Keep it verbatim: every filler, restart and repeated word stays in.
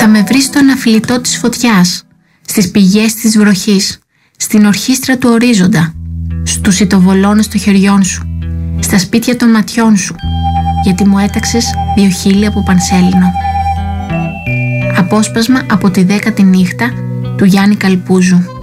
Θα με βρεις στο αναφιλητό της φωτιάς, στις πηγές της βροχής, στην ορχήστρα του ορίζοντα, στους ητοβολώνες των χεριών σου, στα σπίτια των ματιών σου, γιατί μου έταξες δύο χείλη από πανσέλινο. Απόσπασμα από τη δέκατη νύχτα του Γιάννη Καλπούζου.